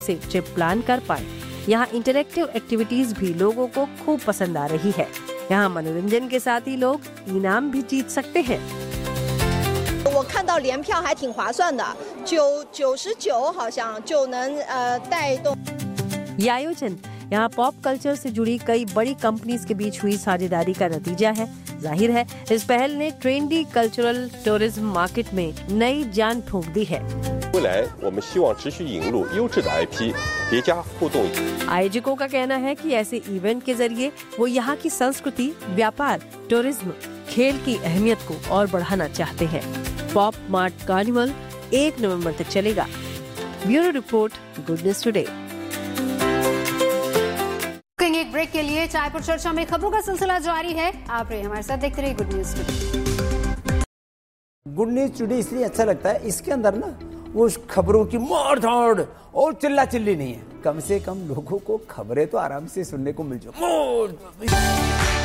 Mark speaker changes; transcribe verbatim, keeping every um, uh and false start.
Speaker 1: से trip plan कर पाए। यहाँ इंटरेक्टिव एक्टिविटीज भी लोगों को खूब पसंद आ रही है। यहाँ मनोरंजन के साथ ही लोग इनाम भी जीत सकते हैं।
Speaker 2: 我看到联票还挺划算的，九九十九好像就能呃带动。
Speaker 1: ये आयोजन यहाँ पॉप कल्चर से जुड़ी कई बड़ी कंपनीज के बीच हुई साझेदारी का नतीजा है। जाहिर है इस पहल ने ट्रेंडी कल्चरल टूरिज्म मार्केट में नई जान फूंक दी है।
Speaker 3: 未来我们希望持续引入优质的 I P 叠加互动。
Speaker 1: आयोजकों का कहना है कि ऐसे इवेंट के जरिए वो यहाँ की संस्कृति, व्यापार, टूरिज्म, खेल की अहमियत को और बढ़ाना चाहते हैं। पॉप मार्ट कार्निवल एक नवंबर तक चलेगा। Bureau report, good news today.
Speaker 4: एक ब्रेक के लिए चाय पर चर्चा में खबरों का सिलसिला जारी है। आप रहे हमारे साथ, देखते रहिए good news today.
Speaker 5: Good news today इसलिए अच्छा लगता है, इसके अंदर ना वो खबरों की मार धाड़ और चिल्ला चिल्ली नहीं है। कम से कम लोगों को खबरें तो आराम से सुनने को मिल जाए।